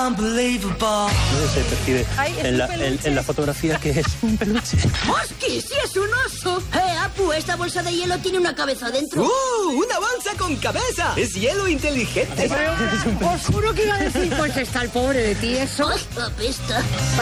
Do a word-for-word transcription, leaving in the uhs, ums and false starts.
No se percibe Ay, es en, un la, en, en la fotografía que es un peluche. ¡Hostia, sí es un oso! ¡Eh, Apu, esta bolsa de hielo tiene una cabeza dentro! ¡Uh! ¡Una bolsa con cabeza! ¡Es hielo inteligente! Os juro que iba a decir, pues está el pobre de ti, eso. ¡Ay, apesta!